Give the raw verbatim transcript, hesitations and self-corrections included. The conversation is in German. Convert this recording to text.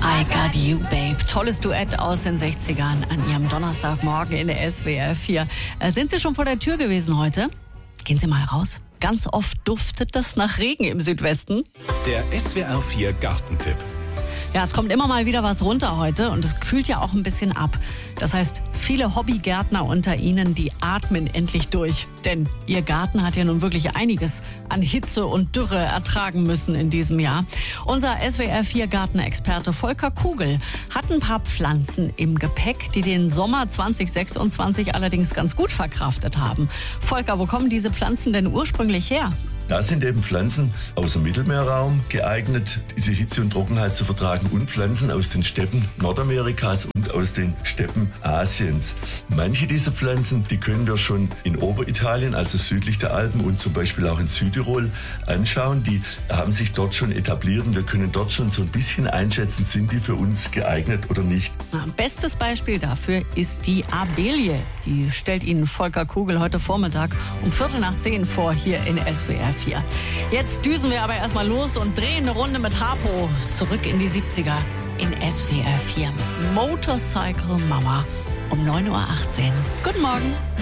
I Got You, Babe. Tolles Duett aus den sechzigern an Ihrem Donnerstagmorgen in der S W R vier. Äh, sind Sie schon vor der Tür gewesen heute? Gehen Sie mal raus. Ganz oft duftet das nach Regen im Südwesten. Der S W R vier Gartentipp. Ja, es kommt immer mal wieder was runter heute und es kühlt ja auch ein bisschen ab. Das heißt, viele Hobbygärtner unter Ihnen, die atmen endlich durch. Denn Ihr Garten hat ja nun wirklich einiges an Hitze und Dürre ertragen müssen in diesem Jahr. Unser S W R vier Gartenexperte Volker Kugel hat ein paar Pflanzen im Gepäck, die den Sommer zwanzig sechsundzwanzig allerdings ganz gut verkraftet haben. Volker, wo kommen diese Pflanzen denn ursprünglich her? Da sind eben Pflanzen aus dem Mittelmeerraum geeignet, diese Hitze und Trockenheit zu vertragen, und Pflanzen aus den Steppen Nordamerikas und aus den Steppen Asiens. Manche dieser Pflanzen, die können wir schon in Oberitalien, also südlich der Alpen, und zum Beispiel auch in Südtirol anschauen. Die haben sich dort schon etabliert und wir können dort schon so ein bisschen einschätzen, sind die für uns geeignet oder nicht. Na, bestes Beispiel dafür ist die Abelie. Die stellt Ihnen Volker Kugel heute Vormittag um Viertel nach zehn vor hier in S W R vier. Jetzt düsen wir aber erstmal los und drehen eine Runde mit Harpo zurück in die siebziger in S W R vier. Motorcycle Mama um neun Uhr achtzehn. Guten Morgen.